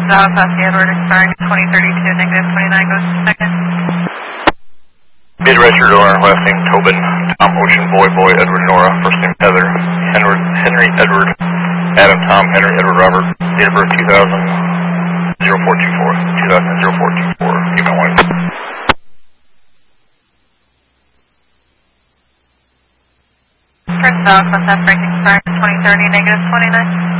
Alpha Edward expiring 2032, negative 29 goes to second. Mid Richard Owner, last name Tobin, Tom Ocean Boy Boy Edward Nora, first name Heather, Henry Edward, Adam Tom Henry Edward Robert, date of birth 200424, 200424, give me one. Prince Alpha, contact breaking expiring 2030, negative 29.